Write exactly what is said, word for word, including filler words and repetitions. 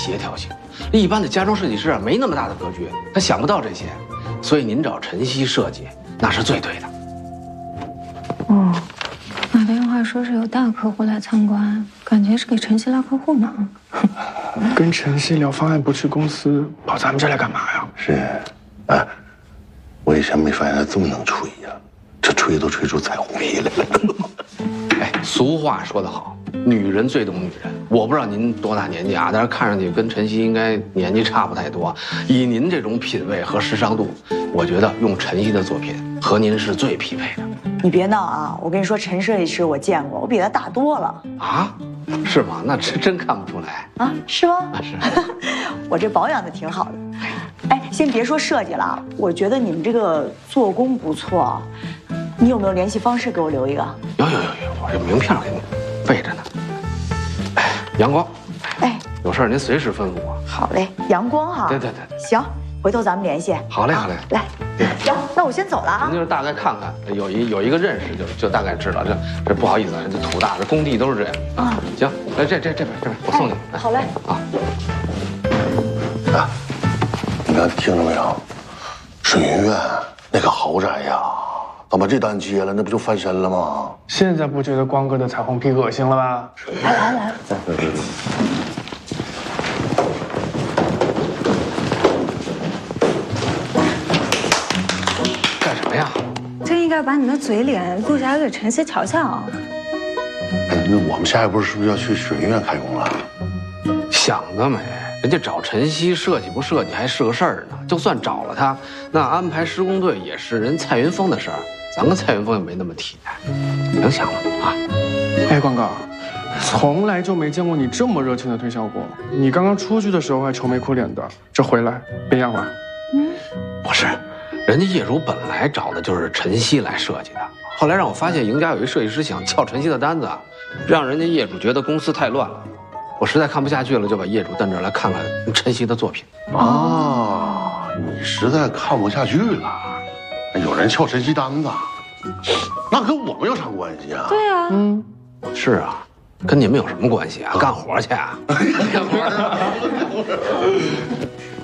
协调性。一般的家装设计师啊，没那么大的格局，他想不到这些。所以您找晨曦设计，那是最对的。 哦，打电话说是有大客户来参观，感觉是给晨曦拉客户呢。 跟晨曦聊方案，不去公司，跑咱们这来干嘛呀？ 是，哎，我以前没发现他这么能吹呀，这吹都吹出彩虹屁来了。 哎，俗话说得好，女人最懂女人。我不知道您多大年纪啊，但是看上去跟晨曦应该年纪差不太多。以您这种品味和时尚度，我觉得用晨曦的作品和您是最匹配的。 你别闹啊！我跟你说，陈设计师我见过，我比他大多了。 啊？是吗？那真真看不出来啊？是吗？ 啊是。 我这保养的挺好的。哎，先别说设计了，我觉得你们这个做工不错。你有没有联系方式给我留一个？ 有有有有，我这名片给您备着呢。哎，阳光， 哎， 有事儿您随时吩咐我。 好嘞，阳光哈。 对对对对。 行，回头咱们联系。 好嘞好嘞， 来，行，那我先走了啊。 您就是大概看看，有一有一个认识就就大概知道。这这不好意思，这土大这工地都是这样啊。行，来这这这边这边我送你。 哎、好嘞。 啊。 啊，你看听着没有？水云苑那个豪宅呀。咱把这单接了，那不就翻身了吗？ 现在不觉得光哥的彩虹屁恶心了吧？ 来来来， 干什么呀？ 真应该把你的嘴脸录下来给晨曦瞧瞧。 哎，那我们下一步是不是要去水云苑开工了？ 想得美！人家找晨曦设计不设计还是个事儿呢。就算找了他，那安排施工队也是人蔡云峰的事儿。咱跟蔡云峰也没那么体面，甭想了啊！ 哎，光哥，从来就没见过你这么热情的推销过。你刚刚出去的时候还愁眉苦脸的，这回来变样了？ 嗯，不是，人家业主本来找的就是晨曦来设计的，后来让我发现赢家有一设计师想撬晨曦的单子，让人家业主觉得公司太乱了，我实在看不下去了，就把业主瞪着来看看晨曦的作品。 啊，你实在看不下去了。有人撬晨曦单子，那跟我们有啥关系啊？ 对啊， 嗯， 是啊，跟你们有什么关系啊？干活去啊！干活去。